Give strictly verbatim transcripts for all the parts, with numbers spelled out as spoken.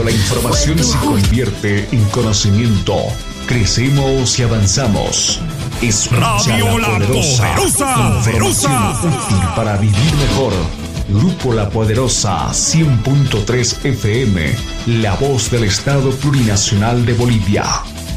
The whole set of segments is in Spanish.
Cuando la información se convierte en conocimiento, crecemos y avanzamos. Escucha Radio La La Poderosa. Poderosa. Información útil para vivir mejor. Grupo La Poderosa cien punto tres F M, la voz del Estado Plurinacional de Bolivia.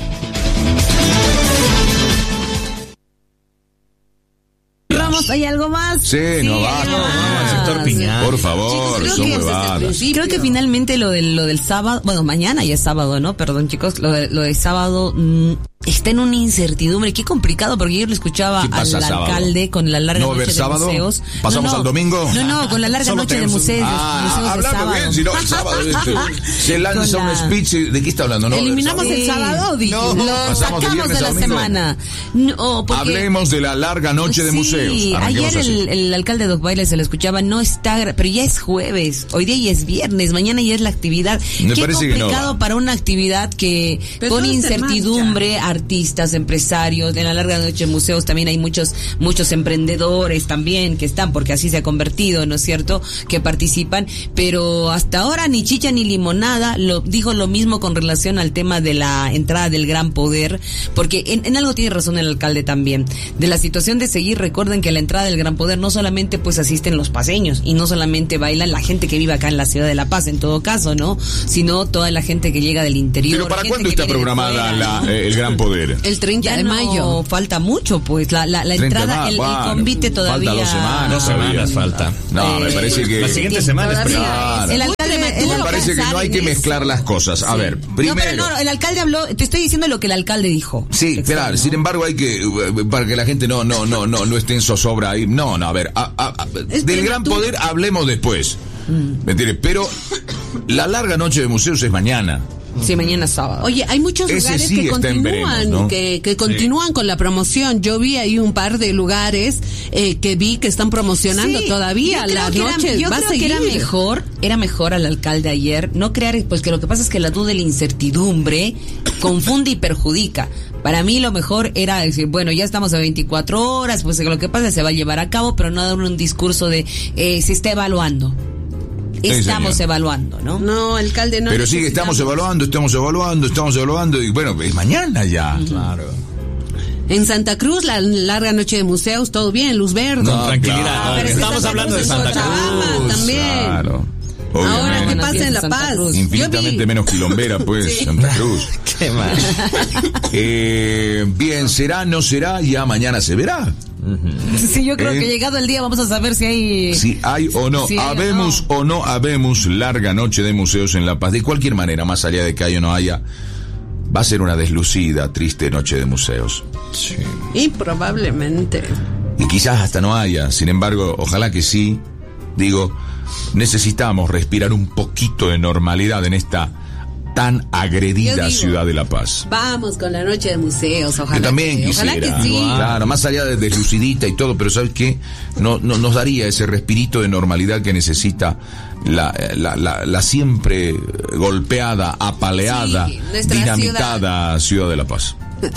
Ramos, ¿hay algo más? Sí, Sí, no va. hay No, algo no, más. sector Piñal. Por favor, Chicos, son creo que- huevadas. Creo que finalmente lo del, lo del sábado, bueno, mañana ya es sábado, ¿no? Perdón, chicos, lo de, lo de sábado mmm, está en una incertidumbre. Qué complicado, porque yo lo escuchaba ¿Qué pasa al sábado? alcalde con la larga ¿No noche ver de sábado? museos. ¿Pasamos No, no, al domingo? No, no, con la larga Solo noche de tenemos un- museos. Ah, museos de hablando sábado. bien, si no, el sábado este, se lanza Con un la- speech. ¿De qué está hablando? ¿No? Eliminamos el sábado, dije. No, lo pasamos de sacamos viernes de a la domingo. semana. No, porque- Hablemos de la larga noche de Sí, museos. Arranquemos ayer así. el, el alcalde Doc Baile se lo escuchaba, no está, gra- pero ya es jueves, hoy día ya es viernes, mañana ya es la actividad. Me Qué parece que no complicado va. para una actividad que Pero con todo está en incertidumbre, artistas, empresarios, en la larga noche de museos también hay muchos, muchos emprendedores también que están, porque así se ha convertido, ¿no es cierto?, que participan, pero hasta ahora ni chicha ni limonada. Lo dijo lo mismo con relación al tema de la entrada del Gran Poder, porque en, en algo tiene razón el alcalde también, de la situación de seguir. Recuerden que a la entrada del Gran Poder no solamente pues asisten los paseños y no solamente bailan la gente que vive acá en la ciudad de La Paz, en todo caso, ¿no?, sino toda la gente que llega del interior. Pero ¿para gente cuándo que está viene de programada fuera, la, ¿no? eh, el Gran Poder? El treinta Ya de no mayo. falta mucho, pues la, la, la treinta de entrada, mayo, el, el bueno, convite todavía. Falta dos semanas. Dos semanas falta. No, me Eh, parece que... La siguiente semana es Todavía Claro. el alcalde, el Me alcalde- parece que no hay que mezclar las cosas. A ver, primero... No, pero no, el alcalde habló, te estoy diciendo lo que el alcalde dijo. Sí, Exacto, claro. ¿no? Sin embargo, hay que, eh, para que la gente no, no, no, no, no esté en zozobra ahí. No, no, a ver, a- a- a- del Gran Poder hablemos después. ¿Me entiendes? Pero la larga noche de museos es mañana. Sí, mañana es sábado. Oye, hay muchos Ese lugares sí que está en continúan, veremos, ¿no? que, que continúan con la promoción. Yo vi ahí un par de lugares eh, que vi que están promocionando Sí, todavía yo creo las que era- noches. yo Va a creo que seguir. era mejor, era mejor al alcalde ayer no crear, pues que lo que pasa es que la duda y la incertidumbre confunde y perjudica. Para mí lo mejor era decir, bueno, ya estamos a veinticuatro horas, pues que lo que pasa se va a llevar a cabo, pero no dar un discurso de eh, se está evaluando. Estamos señor. evaluando, ¿no? No, alcalde, no. Pero sí que estamos necesitamos. evaluando, estamos evaluando, estamos evaluando. Y bueno, es mañana ya. Claro. En Santa Cruz, la larga noche de museos, todo bien, luz verde. No, Tranquilidad. claro. Pero es que Estamos Santa hablando de Cruz es Santa Cochabamba Cruz. también. Claro. Ahora, Obviamente. ¿qué Buenas pasa en La fiestas, Santa Paz? Cruz. Infinitamente Yo vi- menos quilombera, pues, Santa Cruz. Qué mal. Eh, bien, será, no será, ya mañana se verá. Sí, yo creo Eh, que llegado el día vamos a saber si hay... Si hay o no, Si hay o habemos o no habemos larga noche de museos en La Paz. De cualquier manera, más allá de que haya o no haya, va a ser una deslucida, triste noche de museos. Y probablemente. Y quizás hasta no haya, sin embargo, ojalá que sí. Digo, necesitamos respirar un poquito de normalidad en esta tan Yo agredida digo, ciudad de La Paz. Vamos con la noche de museos, ojalá. Yo también que, quisiera. Ojalá que sí. Claro, más allá de deslucidita y todo, pero ¿sabes qué? No, no, nos daría ese respirito de normalidad que necesita la, la, la, la siempre golpeada, apaleada, Sí, nuestra dinamitada ciudad. de La Paz.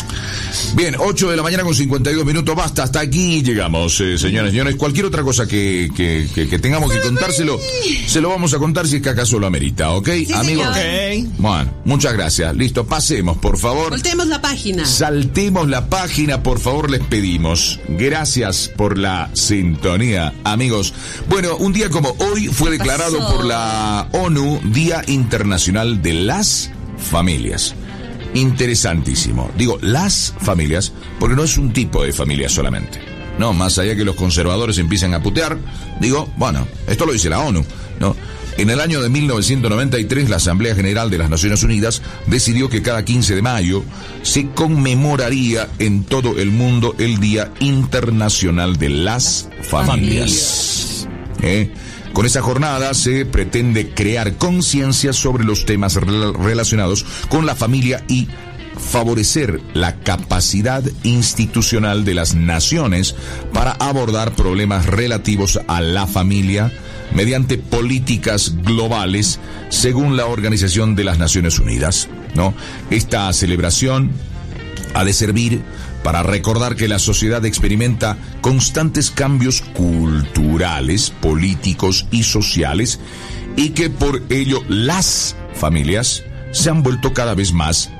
Bien, ocho de la mañana con cincuenta y dos minutos, basta, hasta aquí llegamos, eh, señores y señores. Cualquier otra cosa que, que, que, que tengamos que contárselo, se lo vamos a contar si es que acaso lo amerita, ¿ok? Amigos. Ok. Bueno, muchas gracias. Listo, pasemos, por favor. Voltemos la página. Saltemos la página, por favor, les pedimos. Gracias por la sintonía, amigos. Bueno, un día como hoy fue declarado pasó? por la ONU Día Internacional de las Familias. Interesantísimo. Digo, las familias, porque no es un tipo de familia solamente. No, más allá que los conservadores empiezan a putear, digo, bueno, esto lo dice la ONU, ¿no? En el año de mil novecientos noventa y tres, la Asamblea General de las Naciones Unidas decidió que cada quince de mayo se conmemoraría en todo el mundo el Día Internacional de las Familias. ¿Eh? Con esa jornada se pretende crear conciencia sobre los temas rel- relacionados con la familia y favorecer la capacidad institucional de las naciones para abordar problemas relativos a la familia mediante políticas globales según la Organización de las Naciones Unidas, ¿no? Esta celebración ha de servir para recordar que la sociedad experimenta constantes cambios culturales, políticos y sociales y que por ello las familias se han vuelto cada vez más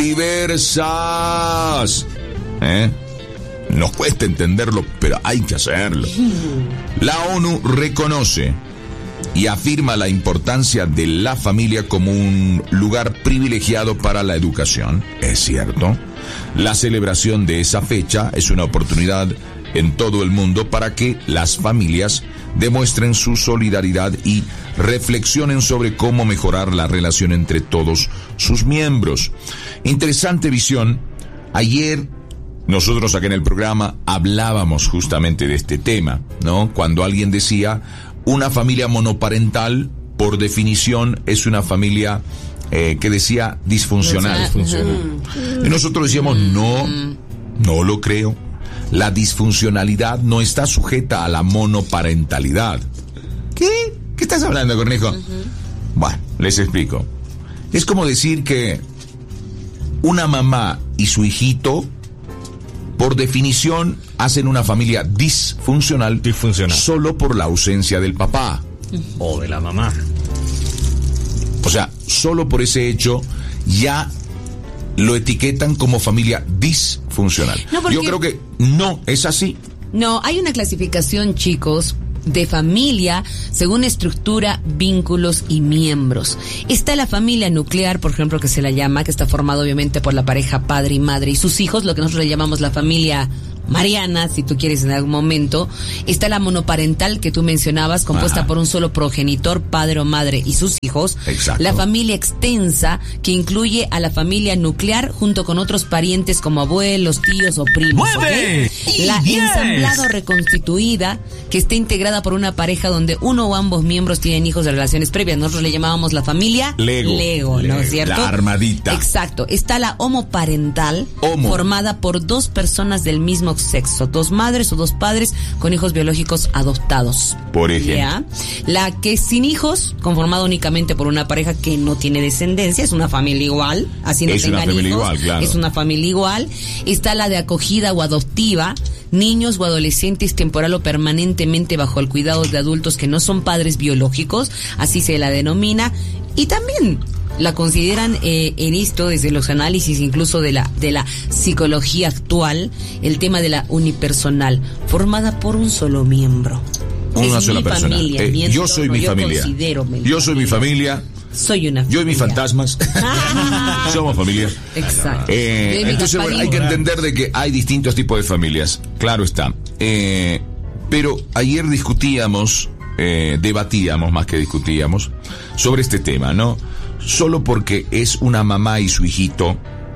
diversas. ¿Eh? Nos cuesta entenderlo, pero hay que hacerlo. La ONU reconoce y afirma la importancia de la familia como un lugar privilegiado para la educación. Es cierto. La celebración de esa fecha es una oportunidad en todo el mundo para que las familias demuestren su solidaridad y reflexionen sobre cómo mejorar la relación entre todos sus miembros. Interesante visión. Ayer nosotros acá en el programa hablábamos justamente de este tema, ¿no? Cuando alguien decía, una familia monoparental, por definición, es una familia eh, que decía disfuncional. disfuncional. Y nosotros decíamos, no, no lo creo. La disfuncionalidad no está sujeta a la monoparentalidad. ¿Qué? ¿Qué estás hablando, Cornejo? Uh-huh. Bueno, les explico. Es como decir que una mamá y su hijito, por definición, hacen una familia disfuncional, disfuncional. Solo por la ausencia del papá. O de la mamá. O sea, solo por ese hecho ya lo etiquetan como familia disfuncional. No, porque... Yo creo que no es así. No, hay una clasificación, chicos, de familia según estructura, vínculos y miembros. Está la familia nuclear, por ejemplo, que se la llama, que está formada obviamente por la pareja padre y madre y sus hijos, lo que nosotros le llamamos la familia mariana, si tú quieres en algún momento. Está la monoparental que tú mencionabas, compuesta Ajá. por un solo progenitor, padre o madre y sus hijos. Exacto. La familia extensa, que incluye a la familia nuclear junto con otros parientes como abuelos, tíos o primos. ¡Nueve! ¿Okay? La diez. ensamblado reconstituida, que está integrada por una pareja donde uno o ambos miembros tienen hijos de relaciones previas. Nosotros le llamábamos la familia Lego, Lego, ¿no es cierto? La armadita. Exacto. Está la homoparental, Homo. formada por dos personas del mismo sexo, dos madres o dos padres con hijos biológicos adoptados. Por ejemplo. ¿Ya? La que es sin hijos, conformada únicamente por una pareja que no tiene descendencia, es una familia igual, así no es tengan una familia hijos, igual, claro. Es una familia igual. Está la de acogida o adoptiva, niños o adolescentes temporal o permanentemente bajo el cuidado de adultos que no son padres biológicos, así se la denomina. Y también la consideran eh, en esto, desde los análisis incluso de la de la psicología actual, el tema de la unipersonal, formada por un solo miembro. Una es sola mi persona. Familia, Eh, mi yo soy entorno, mi yo familia. considero mi Yo soy mi familia. Soy una Yo y mis familia. fantasmas. Somos familia. Exacto. Eh, entonces, bueno, hay que entender de que hay distintos tipos de familias. Claro está. Eh, pero ayer discutíamos, eh, debatíamos más que discutíamos, sobre este tema, ¿no? Solo porque es una mamá y su hijito,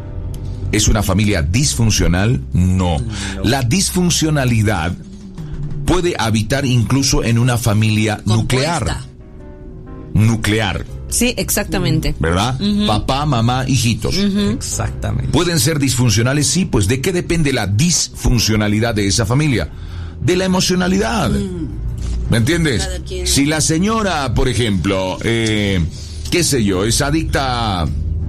¿es una familia disfuncional? No. no. La disfuncionalidad puede habitar incluso en una familia Compuesta. nuclear. Nuclear. Sí, exactamente. ¿Verdad? Uh-huh. Papá, mamá, hijitos. Uh-huh. Exactamente. ¿Pueden ser disfuncionales? Sí, pues ¿de qué depende la disfuncionalidad de esa familia? De la emocionalidad. Mm. ¿Me entiendes? Si la señora, por ejemplo, eh, qué sé yo, es adicta,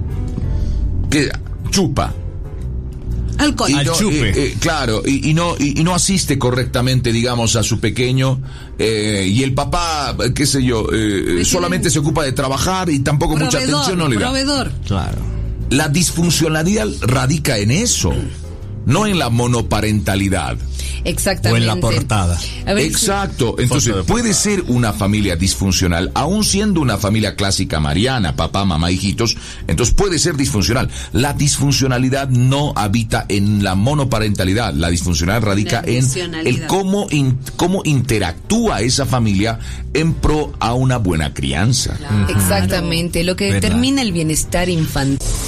que chupa. Alcohol. Y Al no, chupe. Eh, eh, claro, y, y no y, y no asiste correctamente, digamos, a su pequeño, eh, y el papá, qué sé yo, eh, solamente se ocupa de trabajar y tampoco proveedor, mucha atención no le da. Proveedor. Claro. La disfuncionalidad radica en eso, no en la monoparentalidad. Exactamente. O en la portada. A ver, Exacto. Entonces, puede ser una familia disfuncional, aún siendo una familia clásica mariana, papá, mamá, hijitos, entonces puede ser disfuncional. La disfuncionalidad no habita en la monoparentalidad. La disfuncionalidad radica en el cómo, in, cómo interactúa esa familia en pro a una buena crianza. Claro. Exactamente. Lo que ¿verdad? determina el bienestar infantil